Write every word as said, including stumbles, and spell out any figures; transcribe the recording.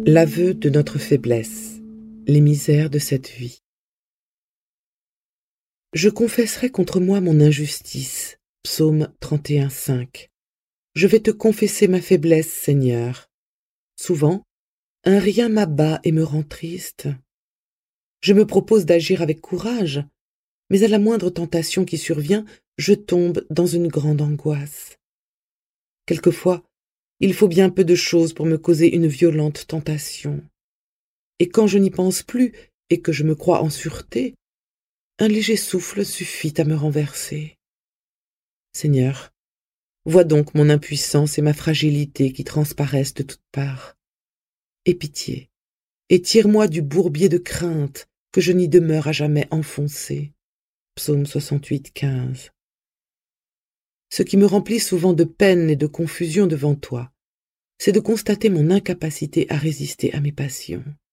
L'aveu de notre faiblesse, les misères de cette vie. Je confesserai contre moi mon injustice. Psaume trente et un, cinq. Je vais te confesser ma faiblesse, Seigneur. Souvent, un rien m'abat et me rend triste. Je me propose d'agir avec courage, mais à la moindre tentation qui survient, je tombe dans une grande angoisse. Quelquefois, il faut bien peu de choses pour me causer une violente tentation. Et quand je n'y pense plus et que je me crois en sûreté, un léger souffle suffit à me renverser. Seigneur, vois donc mon impuissance et ma fragilité qui transparaissent de toutes parts. Aie pitié, et tire-moi du bourbier de crainte, que je n'y demeure à jamais enfoncé. Psaume soixante-huit, quinze. Ce qui me remplit souvent de peine et de confusion devant toi, c'est de constater mon incapacité à résister à mes passions.